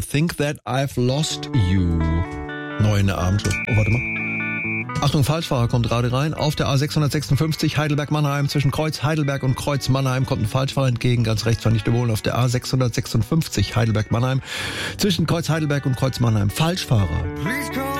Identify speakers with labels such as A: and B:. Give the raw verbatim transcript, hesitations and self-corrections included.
A: Will think that I've lost you. Neu in der Abendshow. Oh, warte mal. Achtung, Falschfahrer kommt gerade rein. Auf der A sechshundertsechsundfünfzig Heidelberg-Mannheim. Zwischen Kreuz Heidelberg und Kreuz Mannheim kommt ein Falschfahrer entgegen. Ganz rechts war nicht überholen. Auf der A sechshundertsechsundfünfzig Heidelberg-Mannheim. Zwischen Kreuz Heidelberg und Kreuz Mannheim. Falschfahrer.